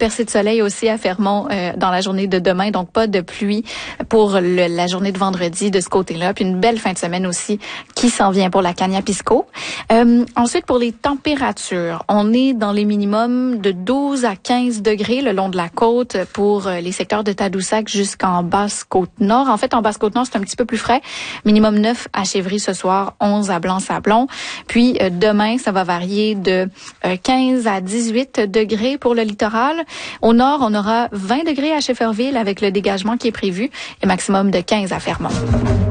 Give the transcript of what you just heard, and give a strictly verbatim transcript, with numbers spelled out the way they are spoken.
percée de soleil aussi à Fermont euh, dans la journée de demain, donc pas de pluie pour le, la journée de vendredi de ce côté-là. Puis une belle fin de semaine aussi qui s'en vient pour la Cagna-Pisco. Euh, ensuite, pour les températures, on est dans les minimums de douze à quinze degrés le long de la côte pour les secteurs de Tadoussac jusqu'en Basse-Côte-Nord. En fait, en Basse-Côte-Nord, c'est un petit peu plus frais. Minimum neuf à Chevry ce soir, onze à Blanc-Sablon. Puis euh, demain, ça va varier de euh, quinze à dix-huit degrés pour le littoral. Au nord, on aura vingt degrés à Shefferville avec le dégagement qui est prévu et maximum de quinze à Fermont.